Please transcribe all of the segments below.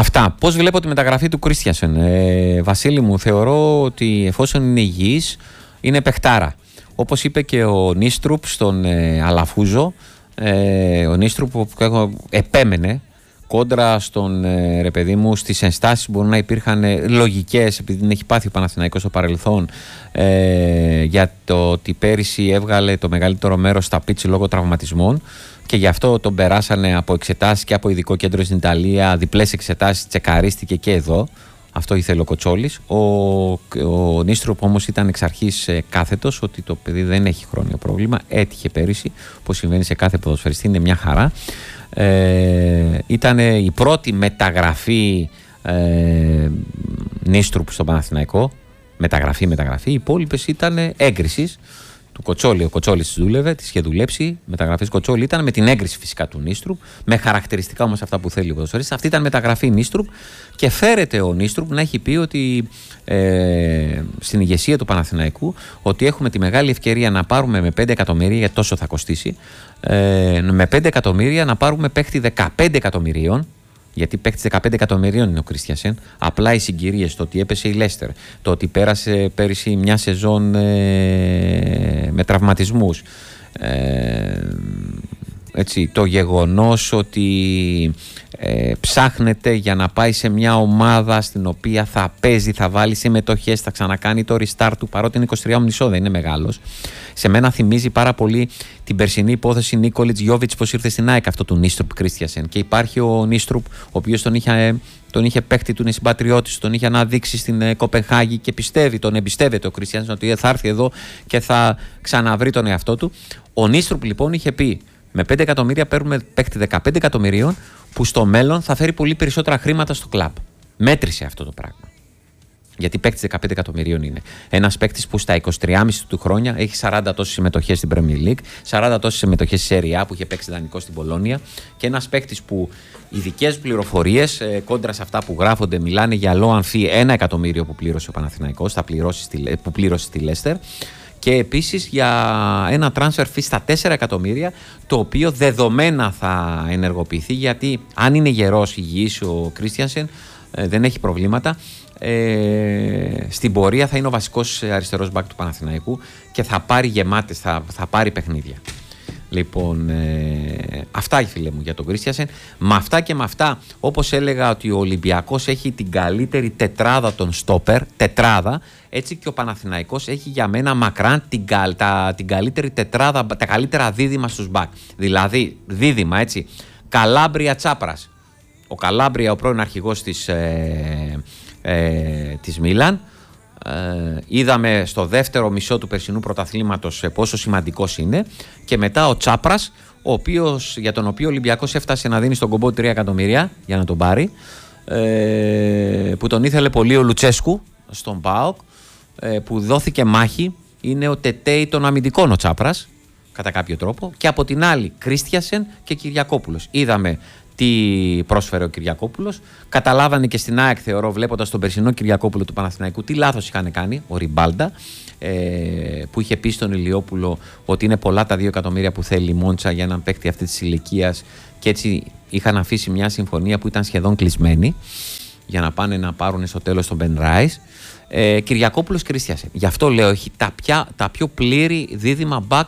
Αυτά. Πώς βλέπω τη μεταγραφή του Κρίστιανσεν? Βασίλη μου, θεωρώ ότι εφόσον είναι υγιής, είναι παιχτάρα. Όπως είπε και ο Νίστρουπ στον Αλαφούζο, ο Νίστρουπ επέμενε κόντρα στον ρε παιδί μου στις ενστάσεις που μπορούν να υπήρχαν λογικές, επειδή δεν έχει πάθει ο Παναθηναϊκός στο παρελθόν, για το ότι πέρυσι έβγαλε το μεγαλύτερο μέρος στα πίτσι λόγω τραυματισμών και γι' αυτό τον περάσανε από εξετάσεις και από ειδικό κέντρο στην Ιταλία, διπλές εξετάσεις, τσεκαρίστηκε και εδώ. Αυτό ήθελε ο Κοτσόλης. Ο Νίστροπ όμως ήταν εξ αρχής κάθετος ότι το παιδί δεν έχει χρόνιο πρόβλημα. Έτυχε πέρυσι, όπως συμβαίνει σε κάθε ποδοσφαιριστή, είναι μια χαρά. Ήταν η πρώτη μεταγραφή Νίστροπ στο Παναθηναϊκό. Μεταγραφή. Οι υπόλοιπες ήταν έγκρισης του Κοτσόλη. Ο Κοτσόλης τις δούλευε, τις είχε δουλέψει. Μεταγραφής Κοτσόλη ήταν με την έγκριση φυσικά του Νίστρουπ, με χαρακτηριστικά όμως αυτά που θέλει ο ποδοσφαιριστής. Αυτή ήταν μεταγραφή Νίστρουπ και φέρεται ο Νίστρουπ να έχει πει ότι στην ηγεσία του Παναθηναϊκού ότι έχουμε τη μεγάλη ευκαιρία να πάρουμε με 5 εκατομμύρια, γιατί τόσο θα κοστίσει, με 5 εκατομμύρια να πάρουμε παίχτη 15 εκατομμυρίων. Γιατί παίκτης 15 εκατομμυρίων είναι ο Κρίστιανσεν. Απλά οι συγκυρίες, το ότι έπεσε η Λέστερ, το ότι πέρασε πέρυσι μια σεζόν με τραυματισμούς, έτσι, το γεγονός ότι ψάχνεται για να πάει σε μια ομάδα στην οποία θα παίζει, θα βάλει συμμετοχές, θα ξανακάνει το restart του, παρότι είναι 23,5, δεν είναι μεγάλος. Σε μένα θυμίζει πάρα πολύ την περσινή υπόθεση Νίκολιτς Γιόβιτς, πως ήρθε στην ΑΕΚ, αυτό του Νίστρουπ Κρίστιανσεν. Και υπάρχει ο Νίστρουπ, ο οποίος τον είχε παίχτη του, είναι συμπατριώτης, τον είχε αναδείξει στην Κοπενχάγη και πιστεύει, τον εμπιστεύεται ο Κρίστιανσεν ότι θα έρθει εδώ και θα ξαναβρει τον εαυτό του. Ο Νίστρουπ λοιπόν είχε πει: με 5 εκατομμύρια παίρνουμε παίκτη 15 εκατομμυρίων που στο μέλλον θα φέρει πολύ περισσότερα χρήματα στο κλαμπ. Μέτρησε αυτό το πράγμα. Γιατί παίκτη 15 εκατομμυρίων είναι. Ένας παίκτης που στα 23,5 του χρόνια έχει 40 τόσες συμμετοχές στην Premier League, 40 τόσες συμμετοχές στη Serie A που είχε παίξει δανεικό στην Πολόνια, και ένας παίκτης που ειδικές πληροφορίες κόντρα σε αυτά που γράφονται μιλάνε για low αμφί 1 εκατομμύριο που πλήρωσε ο Παναθηναϊκός, που πλήρωσε στη Leicester. Και επίσης για ένα transfer fee στα 4 εκατομμύρια, το οποίο δεδομένα θα ενεργοποιηθεί, γιατί αν είναι γερός, υγιής ο Κρίστιανσεν, δεν έχει προβλήματα. Στην πορεία θα είναι ο βασικός αριστερός μπακ του Παναθηναϊκού και θα πάρει γεμάτες, θα πάρει παιχνίδια. Λοιπόν, αυτά φίλε μου για τον Κρίστιανσεν. Με αυτά και με αυτά, όπως έλεγα ότι ο Ολυμπιακός έχει την καλύτερη τετράδα των στόπερ, τετράδα, έτσι και ο Παναθηναϊκός έχει για μένα μακράν την καλύτερη τετράδα, τα καλύτερα δίδυμα στους μπακ. Δηλαδή, δίδυμα, έτσι, Καλάμπρια Τσάπρας. Ο Καλάμπρια, ο πρώην αρχηγός της Μίλαν. Είδαμε στο δεύτερο μισό του περσινού πρωταθλήματος πόσο σημαντικός είναι, και μετά ο Τσάπρας, για τον οποίο ο Ολυμπιακός έφτασε να δίνει στον Κομπό 3 εκατομμύρια για να τον πάρει, που τον ήθελε πολύ ο Λουτσέσκου στον ΠΑΟΚ, που δόθηκε μάχη. Είναι ο τετέι των αμυντικών ο Τσάπρας κατά κάποιο τρόπο, και από την άλλη Κρίστιανσεν και Κυριακόπουλος. Είδαμε τι πρόσφερε ο Κυριακόπουλος. Καταλάβανε και στην ΑΕΚ, θεωρώ, βλέποντας τον περσινό Κυριακόπουλο του Παναθηναϊκού, τι λάθος είχαν κάνει. Ο Ριμπάλντα, που είχε πει στον Ηλιόπουλο ότι είναι πολλά τα 2 εκατομμύρια που θέλει η Μόντσα για έναν παίκτη αυτή της ηλικίας, και έτσι είχαν αφήσει μια συμφωνία που ήταν σχεδόν κλεισμένη για να πάνε να πάρουν στο τέλος τον Μπεν Ράις. Κυριακόπουλος Κρίστιανσεν. Γι' αυτό λέω, έχει τα πιο πλήρη δίδυμα back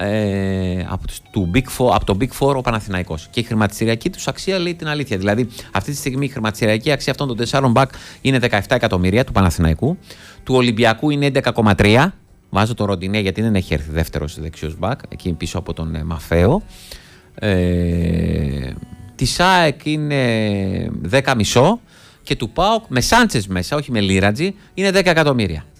από το Big Four ο Παναθηναϊκός. Και η χρηματιστηριακή τους αξία λέει την αλήθεια. Δηλαδή, αυτή τη στιγμή η χρηματιστηριακή αξία αυτών των 4 back είναι 17 εκατομμύρια του Παναθηναϊκού. Του Ολυμπιακού είναι 11,3. Βάζω το Ροντινέ γιατί δεν έχει έρθει δεύτερος δεξιός back, εκεί πίσω από τον Μαφαίο. Τη ΣΑΕΚ είναι 10,5. Και του ΠΑΟΚ με Σάντσες μέσα, όχι με Λίρατζι, είναι 10 εκατομμύρια.